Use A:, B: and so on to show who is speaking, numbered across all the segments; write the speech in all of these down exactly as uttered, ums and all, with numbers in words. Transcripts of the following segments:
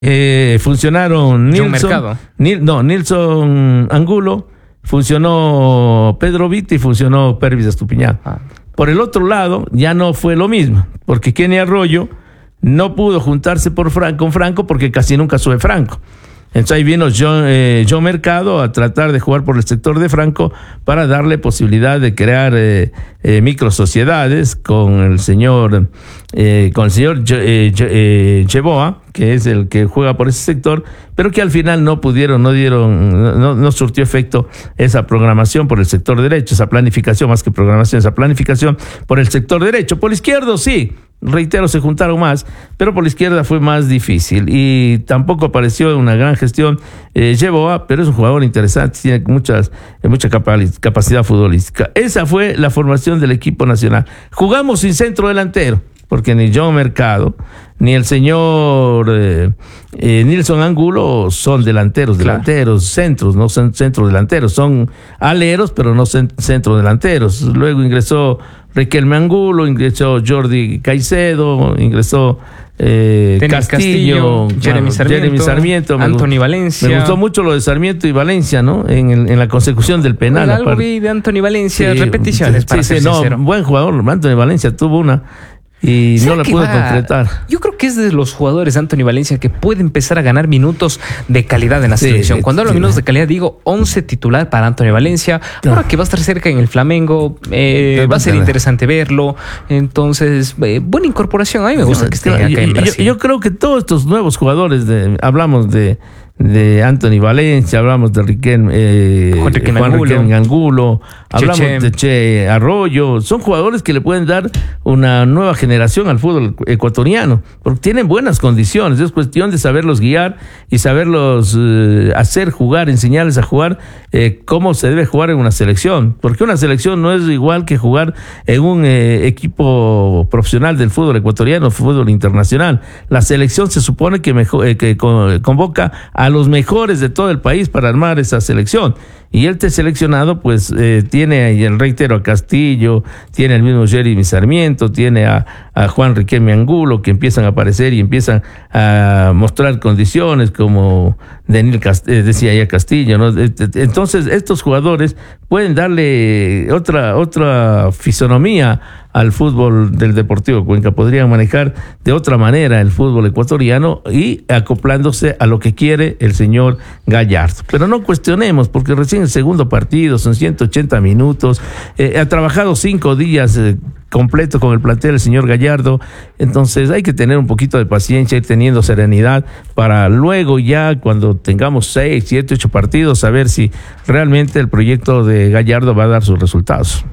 A: Eh, funcionaron Nilson,
B: Mercado.
A: Nil, no, Nilson Angulo, funcionó Pedro Vita y funcionó Pervis Estupiñán. Ah. Por el otro lado, ya no fue lo mismo, porque Kenny Arroyo no pudo juntarse por Fran, con Franco porque casi nunca sube Franco. Entonces ahí vino John, eh, John Mercado a tratar de jugar por el sector de Franco para darle posibilidad de crear eh, eh, micro sociedades con el señor eh, con el señor eh, eh, Cheboa, que es el que juega por ese sector, pero que al final no pudieron, no dieron, no, no surtió efecto esa programación por el sector derecho, esa planificación más que programación, esa planificación por el sector derecho. Por el izquierdo sí, reitero, se juntaron más, pero por la izquierda fue más difícil y tampoco apareció una gran gestión eh, Yeboah, pero es un jugador interesante, tiene muchas, mucha capacidad futbolística. Esa fue la formación del equipo nacional. Jugamos sin centro delantero, porque ni John Mercado, ni el señor eh, eh, Nilson Angulo son delanteros, claro. delanteros, centros, no son centros delanteros, son aleros, pero no centros delanteros. Luego ingresó Riquelme Angulo, ingresó Jordi Caicedo, ingresó eh, Castillo,
B: Castillo Jeremy Sarmiento,
A: Jeremy Sarmiento
B: Anthony Valencia.
A: Me gustó mucho lo de Sarmiento y Valencia, ¿no? En, el, en la consecución del penal.
B: Bueno, algo vi de Anthony Valencia, sí, repeticiones, para
A: sí,
B: ser
A: sí, no,
B: sincero.
A: Buen jugador, Anthony Valencia tuvo una y no la pudo va? concretar.
B: Yo creo que es de los jugadores Anthony Valencia que puede empezar a ganar minutos de calidad en la sí, selección. Sí, Cuando hablo de sí, minutos de calidad digo once titular para Anthony Valencia. No. Ahora que va a estar cerca en el Flamengo, eh, va a ser interesante verlo. Entonces, eh, buena incorporación. A mí me gusta no, que esté acá
A: yo,
B: en Brasil.
A: Yo, yo creo que todos estos nuevos jugadores, de, hablamos de de Anthony Valencia, hablamos de Riquelme, eh, Juan Riquelme Angulo, hablamos che, che. de Che Arroyo, son jugadores que le pueden dar una nueva generación al fútbol ecuatoriano, porque tienen buenas condiciones, es cuestión de saberlos guiar y saberlos eh, hacer jugar, enseñarles a jugar eh, cómo se debe jugar en una selección, porque una selección no es igual que jugar en un eh, equipo profesional del fútbol ecuatoriano, fútbol internacional. La selección se supone que, mejor, eh, que convoca a los mejores de todo el país para armar esa selección. Y este seleccionado, pues, eh, tiene, y el reitero, a Castillo, tiene el mismo Jeremy Sarmiento, tiene a, a Juan Riquelme Angulo, que empiezan a aparecer y empiezan a mostrar condiciones, como Daniel Cast- eh, decía ya Castillo, ¿no? Entonces, estos jugadores pueden darle otra, otra fisonomía al fútbol del Deportivo Cuenca, podrían manejar de otra manera el fútbol ecuatoriano y acoplándose a lo que quiere el señor Gallardo. Pero no cuestionemos, porque recién el segundo partido son ciento ochenta minutos, eh, ha trabajado cinco días eh, completo con el plantel el señor Gallardo, entonces hay que tener un poquito de paciencia, ir teniendo serenidad para luego ya cuando tengamos seis, siete, ocho partidos, saber si realmente el proyecto de Gallardo va a dar sus resultados.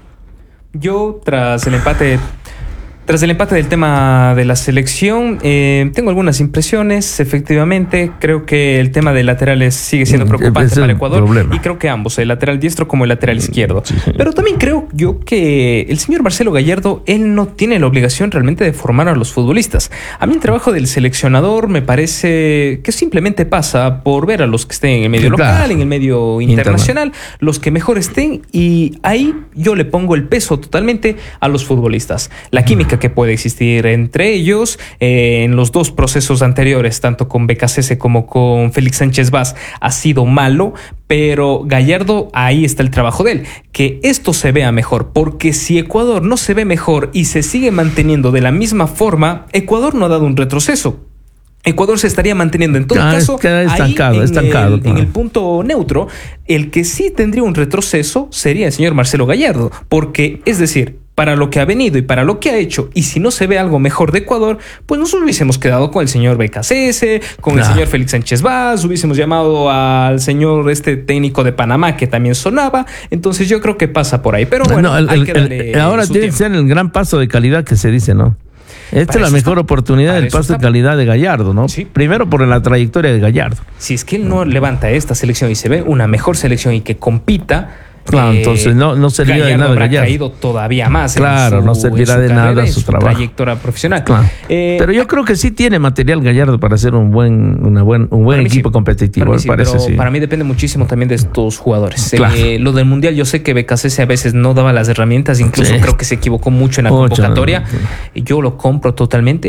B: Yo, tras el empate, tras el empate del tema de la selección, eh, tengo algunas impresiones. Efectivamente, creo que el tema de laterales sigue siendo preocupante para Ecuador. Problema. Y creo que ambos, el lateral diestro como el lateral izquierdo. Sí. Pero también creo yo que el señor Marcelo Gallardo, él no tiene la obligación realmente de formar a los futbolistas. A mí el trabajo del seleccionador me parece que simplemente pasa por ver a los que estén en el medio sí, local, claro. en el medio internacional, Interna. los que mejor estén, y ahí yo le pongo el peso totalmente a los futbolistas. La química que puede existir entre ellos eh, en los dos procesos anteriores, tanto con Becasese como con Félix Sánchez Vaz, ha sido malo, pero Gallardo, ahí está el trabajo de él, que esto se vea mejor, porque si Ecuador no se ve mejor y se sigue manteniendo de la misma forma, Ecuador no ha dado un retroceso. Ecuador se estaría manteniendo en todo ah, caso
A: estancado,
B: ahí en,
A: estancado,
B: el, claro. en el punto neutro. El que sí tendría un retroceso sería el señor Marcelo Gallardo, porque, es decir, para lo que ha venido y para lo que ha hecho, y si no se ve algo mejor de Ecuador, pues nos hubiésemos quedado con el señor Becasese, con claro. el señor Félix Sánchez Vaz, hubiésemos llamado al señor este técnico de Panamá que también sonaba. Entonces yo creo que pasa por ahí, pero bueno, no, el, hay que darle
A: el, ahora tiene que ser el gran paso de calidad que se dice, ¿no? Esta para es la mejor está, oportunidad del paso está. de calidad de Gallardo, ¿no? Sí. Primero por la trayectoria de Gallardo.
B: Si es que él no levanta esta selección y se ve una mejor selección y que compita,
A: claro, eh, entonces no, no servirá de nada Gallardo.
B: caído todavía más.
A: Claro, su, no servirá de carrera, nada su, su trabajo.
B: trayectoria profesional.
A: Claro. Eh, pero yo creo que sí tiene material Gallardo para ser un buen, una buen, un buen equipo sí, competitivo.
B: Para mí, sí,
A: parece,
B: pero
A: sí.
B: para mí depende muchísimo también de estos jugadores.
A: Claro.
B: Eh, lo del Mundial, yo sé que Becasese a veces no daba las herramientas, incluso sí. creo que se equivocó mucho en la mucho, convocatoria. Sí. Yo lo compro totalmente,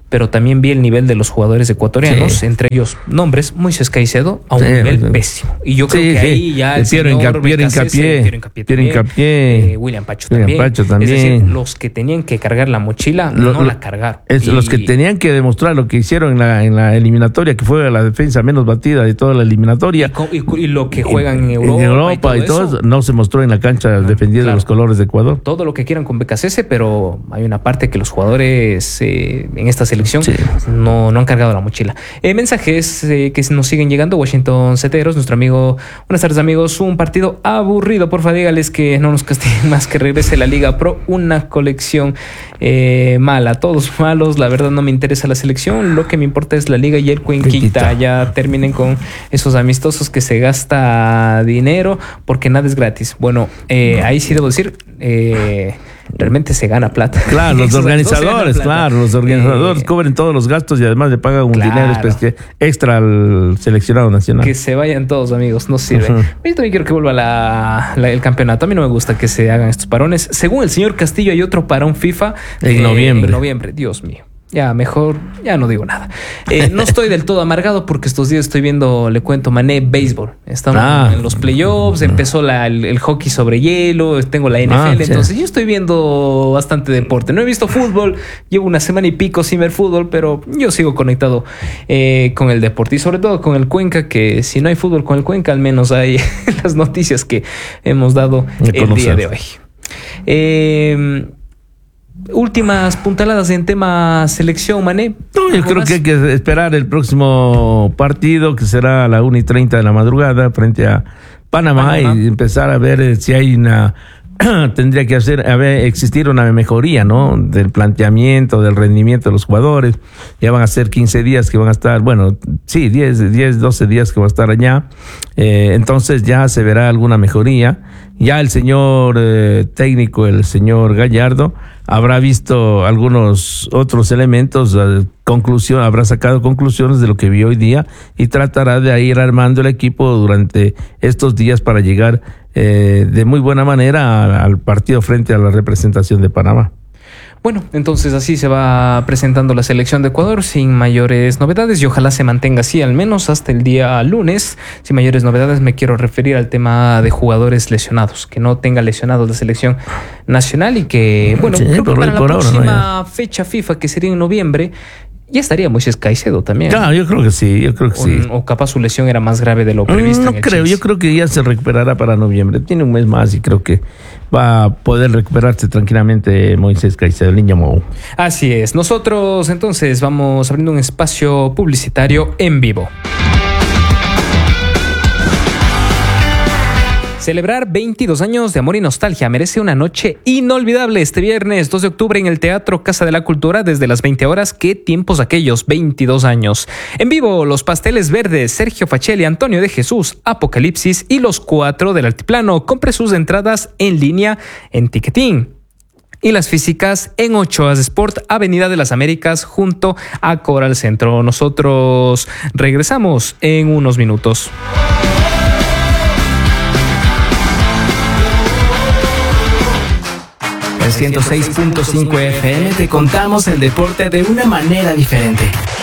B: pero también vi el nivel de los jugadores ecuatorianos, sí. entre ellos nombres, Moisés Caicedo, a un sí, nivel sí. pésimo. Y yo creo sí, que sí. ahí ya el
A: Piero
B: señor
A: Piero Hincapié, Piero Hincapié,
B: eh, William Pacho también.
A: Pacho también.
B: Es decir, los que tenían que cargar la mochila, lo, no lo, la cargaron.
A: Es, y, los que tenían que demostrar lo que hicieron en la, en la eliminatoria, que fue la defensa menos batida de toda la eliminatoria.
B: Y, y, y lo que juegan en Europa,
A: en Europa y todo, y todo eso, no se mostró en la cancha no, defendiendo claro. los colores de Ecuador.
B: Todo lo que quieran con B K C S, pero hay una parte que los jugadores eh, en esta selección sí. no, no han cargado la mochila. Eh, mensajes eh, que nos siguen llegando. Washington Ceteros, nuestro amigo. Buenas tardes, amigos. Un partido aburrido. Porfa, dígales que no nos castiguen más, que regrese la Liga Pro. Una colección eh, mala. Todos malos. La verdad no me interesa la selección. Lo que me importa es la Liga y el Cuenquita. Ya terminen con esos amistosos que se gasta dinero porque nada es gratis. Bueno, eh, no. ahí sí debo decir... Eh, realmente se gana plata.
A: Claro, los organizadores, no claro, los organizadores eh, cubren todos los gastos y además le pagan un claro. dinero extra al seleccionado nacional.
B: Que se vayan todos, amigos, no sirve. Uh-huh. Yo también quiero que vuelva la, la, el campeonato. A mí no me gusta que se hagan estos parones. Según el señor Castillo, hay otro parón FIFA
A: en eh, noviembre.
B: En noviembre, Dios mío. Ya, mejor, ya no digo nada. Eh, no estoy del todo amargado porque estos días estoy viendo, le cuento, Mané, béisbol. Estamos ah. en los playoffs, empezó la, el, el hockey sobre hielo, tengo la N F L, ah, entonces sí. yo estoy viendo bastante deporte. No he visto fútbol, llevo una semana y pico sin ver fútbol, pero yo sigo conectado eh, con el deporte y sobre todo con el Cuenca, que si no hay fútbol con el Cuenca, al menos hay las noticias que hemos dado el día de hoy. Eh... Últimas puntaladas en tema selección, Mané.
A: No, yo creo más? que hay que esperar el próximo partido, que será a la una y treinta de la madrugada frente a Panamá, Panamá. y empezar a ver si hay una... tendría que hacer, a ver, existir una mejoría, ¿no? Del planteamiento, del rendimiento de los jugadores. Ya van a ser quince días que van a estar, bueno, sí, diez, diez, doce días que van a estar allá. Eh, entonces ya se verá alguna mejoría. Ya el señor eh, técnico, el señor Gallardo, habrá visto algunos otros elementos, eh, conclusión, habrá sacado conclusiones de lo que vio hoy día y tratará de ir armando el equipo durante estos días para llegar eh, de muy buena manera al, al partido frente a la representación de Panamá.
B: Bueno, entonces así se va presentando la selección de Ecuador sin mayores novedades y ojalá se mantenga así al menos hasta el día lunes. Sin mayores novedades me quiero referir al tema de jugadores lesionados, que no tenga lesionados la selección nacional y que, bueno, sí, creo que para la próxima no, fecha FIFA, que sería en noviembre, ya estaría Moisés Caicedo también.
A: Claro, yo creo que sí, yo creo que
B: o,
A: sí.
B: O capaz su lesión era más grave de lo previsto.
A: No, no creo, Chelsea. Yo creo que ya se recuperará para noviembre. Tiene un mes más y creo que va a poder recuperarse tranquilamente Moisés Caicedo, el niño Mou.
B: Así es. Nosotros entonces vamos abriendo un espacio publicitario en vivo. Celebrar veintidós años de amor y nostalgia merece una noche inolvidable este viernes dos de octubre en el Teatro Casa de la Cultura desde las veinte horas. ¿Qué tiempos aquellos? veintidós años. En vivo, Los Pasteles Verdes, Sergio Facelli, Antonio de Jesús, Apocalipsis y Los Cuatro del Altiplano. Compre sus entradas en línea en Ticketín. Y las físicas en Ochoas Sport, Avenida de las Américas, junto a Coral Centro. Nosotros regresamos en unos minutos.
C: En ciento seis punto cinco F M te contamos el deporte de una manera diferente.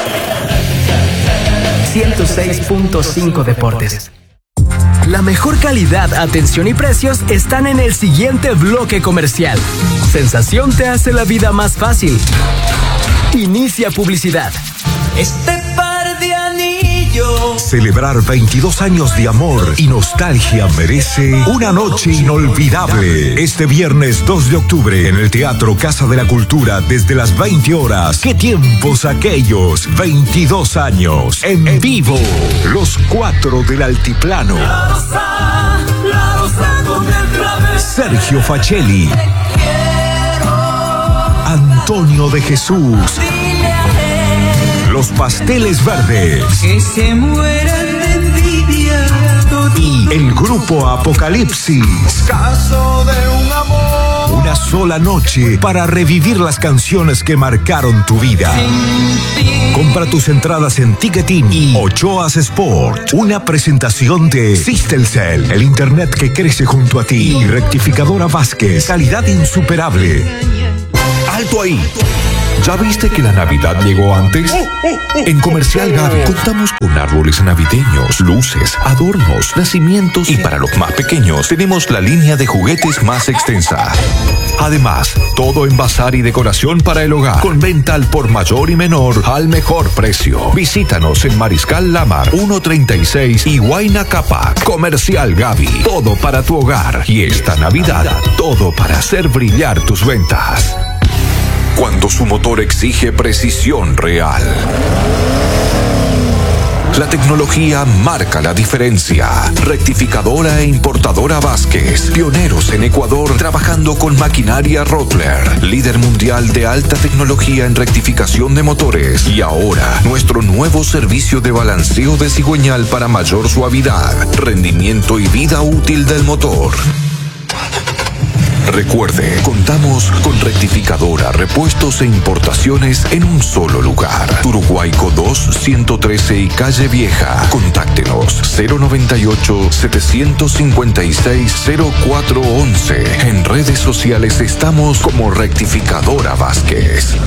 C: ciento seis punto cinco Deportes. La mejor calidad, atención y precios están en el siguiente bloque comercial. Sensación te hace la vida más fácil. Inicia publicidad.
D: Este par de anillos.
E: Celebrar veintidós años de amor y nostalgia merece una noche inolvidable. Este viernes dos de octubre en el Teatro Casa de la Cultura desde las veinte horas. ¿Qué tiempos aquellos? veintidós años. En vivo. Los Cuatro del Altiplano.
D: La rosa, la rosa con el clave.
E: Sergio Facelli. Antonio de Jesús. Los Pasteles Verdes.
D: Que se mueran de envidia.
E: Y el grupo Apocalipsis.
D: Caso de un amor.
E: Una sola noche para revivir las canciones que marcaron tu vida. Compra tus entradas en Ticketín y Ochoas Sport. Una presentación de Sistelcel, el internet que crece junto a ti. Y Rectificadora Vázquez, calidad insuperable. ¡Alto ahí! ¿Ya viste que la Navidad llegó antes? En Comercial Gaby contamos con árboles navideños, luces, adornos, nacimientos y para los más pequeños tenemos la línea de juguetes más extensa. Además, todo en bazar y decoración para el hogar, con venta al por mayor y menor al mejor precio. Visítanos en Mariscal Lamar ciento treinta y seis y Huayna Capac. Comercial Gaby, todo para tu hogar. Y esta Navidad, todo para hacer brillar tus ventas. Cuando su motor exige precisión real, la tecnología marca la diferencia. Rectificadora e importadora Vázquez, pioneros en Ecuador trabajando con maquinaria Rottler, líder mundial de alta tecnología en rectificación de motores. Y ahora, nuestro nuevo servicio de balanceo de cigüeñal para mayor suavidad, rendimiento y vida útil del motor. Recuerde, contamos con rectificadora, repuestos e importaciones en un solo lugar. Uruguaico dos, ciento trece y Calle Vieja. Contáctenos cero noventa y ocho, setecientos cincuenta y seis, cero cuatro once. En redes sociales estamos como Rectificadora Vázquez.